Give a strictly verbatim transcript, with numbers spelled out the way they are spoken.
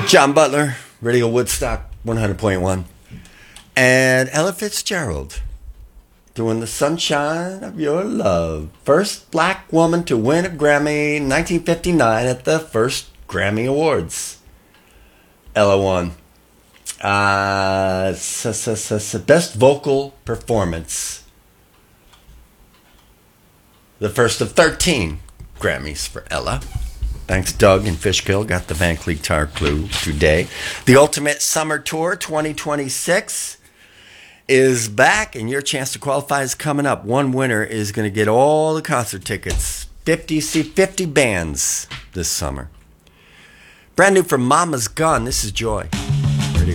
John Butler, Radio Woodstock one hundred point one. And Ella Fitzgerald doing The Sunshine of Your Love. First black woman to win a Grammy in nineteen fifty-nine at the first Grammy Awards. Ella won. Uh, s- s- s- best vocal performance. The first of thirteen Grammys for Ella. Thanks, Doug and Fishkill. Got the Van Cleek Guitar Clue today. The Ultimate Summer Tour twenty twenty-six is back, and your chance to qualify is coming up. One winner is going to get all the concert tickets. fifty, see fifty bands this summer. Brand new from Mama's Gun. This is Joy.